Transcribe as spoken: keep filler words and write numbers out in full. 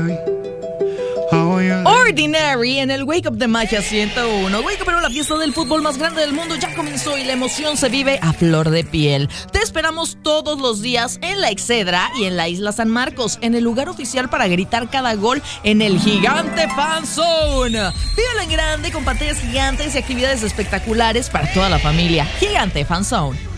Ordinary. Ordinary en el Wake Up de Magia ciento uno. Wake Up, pero la fiesta del fútbol más grande del mundo ya comenzó y la emoción se vive a flor de piel. Te esperamos todos los días en la Excedra y en la Isla San Marcos, en el lugar oficial para gritar cada gol en el Gigante Fan Zone. Vívelo en grande con pantallas gigantes y actividades espectaculares para toda la familia. Gigante Fan Zone.